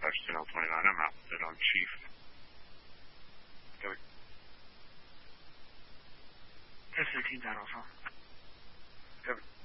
touch to L29. I'm outfit on Chief. F-13 Battle, huh? Kevin.